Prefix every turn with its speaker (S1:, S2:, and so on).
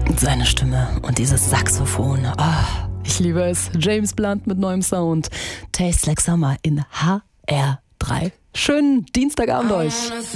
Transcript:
S1: Seine Stimme und dieses Saxophon. Oh, ich liebe es. James Blunt mit neuem Sound. Tastes Like Summer in HR3. Schönen Dienstagabend euch.